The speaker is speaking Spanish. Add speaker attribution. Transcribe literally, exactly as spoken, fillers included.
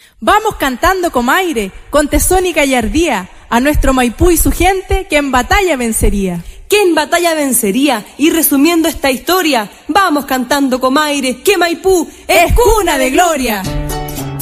Speaker 1: Vamos cantando con aire, con tesón y gallardía, a nuestro Maipú y su gente que en batalla vencería.
Speaker 2: Que en batalla vencería, y resumiendo esta historia, vamos cantando con aire, que Maipú es cuna de gloria.